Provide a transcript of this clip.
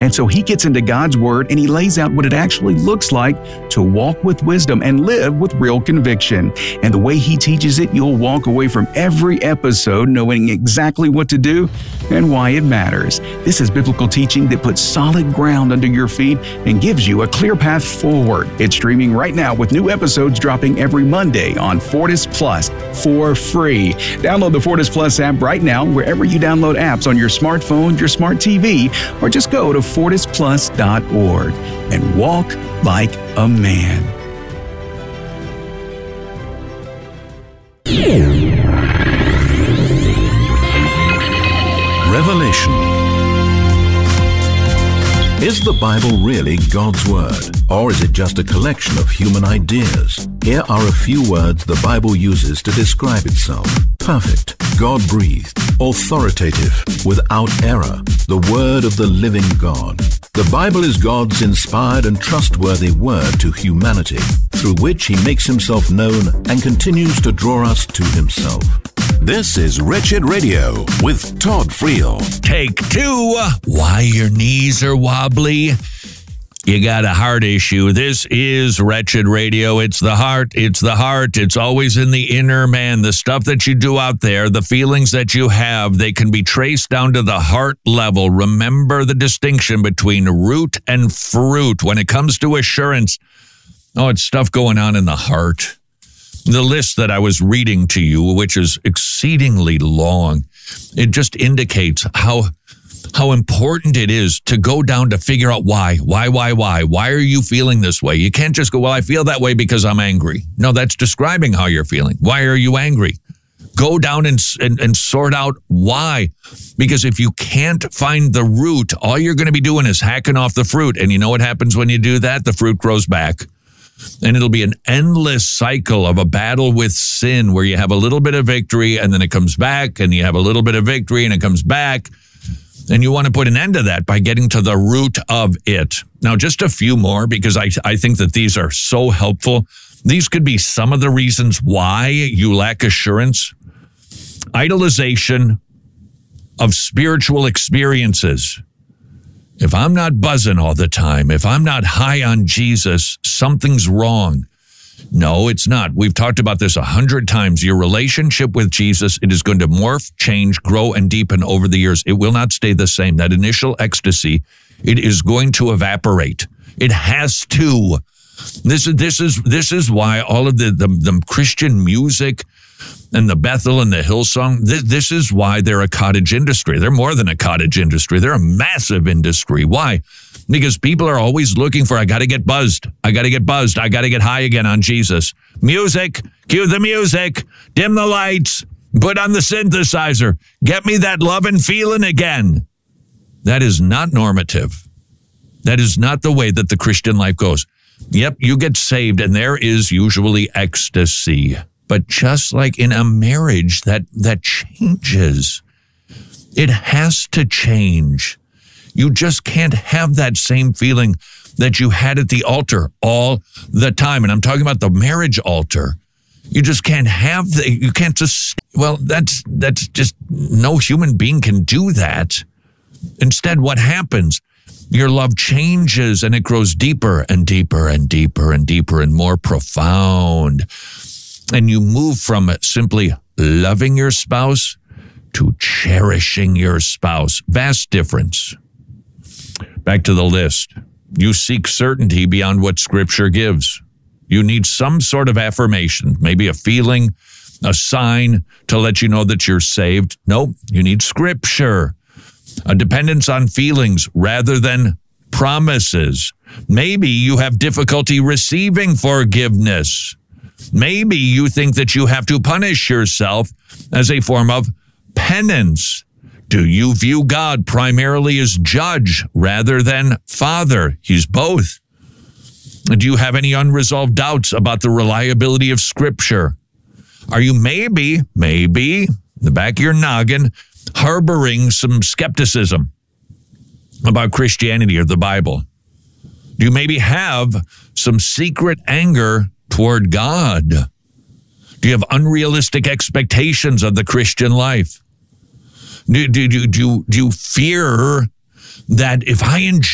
And so he gets into God's Word and he lays out what it actually looks like to walk with wisdom and live with real conviction. And the way he teaches it, you'll walk away from every episode knowing exactly what to do and why it matters. This is biblical teaching that puts solid ground under your feet and gives you a clear path forward. It's streaming right now with new episodes dropping every Monday on Fortis Plus for free. Download the Fortis Plus app right now wherever you download apps on your smartphone, your smart TV, or just go to fortisplus.org and walk like a man. Revelation. Is the Bible really God's Word, or is it just a collection of human ideas? Here are a few words the Bible uses to describe itself. Perfect, God-breathed, authoritative, without error, the Word of the living God. The Bible is God's inspired and trustworthy word to humanity, through which he makes himself known and continues to draw us to himself. This is Wretched Radio with Todd Friel. Take two. Why your knees are wobbly? You got a heart issue. This is Wretched Radio. It's the heart. It's the heart. It's always in the inner man. The stuff that you do out there, the feelings that you have, they can be traced down to the heart level. Remember the distinction between root and fruit. When it comes to assurance, it's stuff going on in the heart. The list that I was reading to you, which is exceedingly long, it just indicates how important it is to go down to figure out why. Why are you feeling this way? You can't just go, well, I feel that way because I'm angry. No, that's describing how you're feeling. Why are you angry? Go down and sort out why. Because if you can't find the root, all you're going to be doing is hacking off the fruit. And you know what happens when you do that? The fruit grows back. And it'll be an endless cycle of a battle with sin where you have a little bit of victory and then it comes back, and you have a little bit of victory and it comes back. And you want to put an end to that by getting to the root of it. Now, just a few more, because I think that these are so helpful. These could be some of the reasons why you lack assurance. Idolization of spiritual experiences. If I'm not buzzing all the time, if I'm not high on Jesus, something's wrong. No, it's not. We've talked about this 100 times. Your relationship with Jesus, it is going to morph, change, grow, and deepen over the years. It will not stay the same. That initial ecstasy, it is going to evaporate. It has to. This is why all of the Christian music and the Bethel and the Hillsong, this is why they're a cottage industry. They're more than a cottage industry. They're a massive industry. Why? Because people are always looking for, I got to get buzzed. I got to get buzzed. I got to get high again on Jesus. Music, cue the music, dim the lights, put on the synthesizer. Get me that love and feeling again. That is not normative. That is not the way that the Christian life goes. Yep, you get saved and there is usually ecstasy. But just like in a marriage, that changes. It has to change. You just can't have that same feeling that you had at the altar all the time. And I'm talking about the marriage altar. You just can't have you can't just, that's just, no human being can do that. Instead, what happens? Your love changes and it grows deeper and deeper and deeper and deeper and more profound. And you move from simply loving your spouse to cherishing your spouse. Vast difference. Back to the list. You seek certainty beyond what Scripture gives. You need some sort of affirmation, maybe a feeling, a sign to let you know that you're saved. Nope, you need Scripture. A dependence on feelings rather than promises. Maybe you have difficulty receiving forgiveness. Maybe you think that you have to punish yourself as a form of penance. Do you view God primarily as judge rather than father? He's both. Do you have any unresolved doubts about the reliability of Scripture? Are you maybe, in the back of your noggin, harboring some skepticism about Christianity or the Bible? Do you maybe have some secret anger toward God? Do you have unrealistic expectations of the Christian life? Do you fear that if I enjoy